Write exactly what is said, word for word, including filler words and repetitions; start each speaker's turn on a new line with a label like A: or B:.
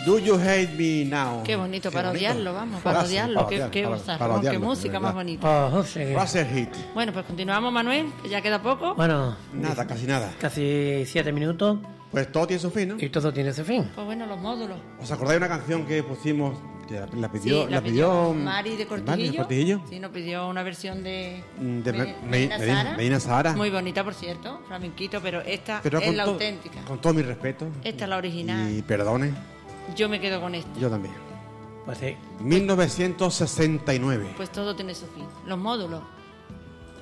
A: Do You Hate Me Now.
B: Qué bonito,
A: Qué
B: para
A: bonito.
B: odiarlo, vamos,
A: Para
B: para odiarlo. Qué,
A: odiar,
B: qué
A: para-
B: gozar,
A: para
B: con qué
A: odiarlo,
B: música
A: de
B: más
A: verdad.
B: bonita.
C: Oh, José.
A: Russell Hit.
B: Bueno, pues continuamos, Manuel, que ya queda poco.
C: Bueno,
A: Nada, casi nada.
C: casi siete minutos
A: Pues todo tiene su fin, ¿no?
C: y todo tiene su fin.
B: Pues bueno, los módulos.
A: ¿Os acordáis de una canción que pusimos? Que la, la pidió,
B: Sí,
A: la pidió
B: Mari de Cortijillo.
A: Mari de Cortijillo.
B: Sí, nos pidió una versión de,
A: De
B: Me-
A: Me-
B: Medina
A: Medina-
B: Sara.
A: Medina Sara.
B: Muy bonita, por cierto, flamenquito, pero esta
A: Pero
B: es
A: con
B: la
A: to-
B: auténtica.
A: Con todo mi respeto.
B: Esta es la original.
A: Y perdone,
B: Yo me quedo con esta.
A: yo también.
C: Pues sí.
A: mil novecientos sesenta y nueve.
B: Pues todo tiene su fin. Los módulos.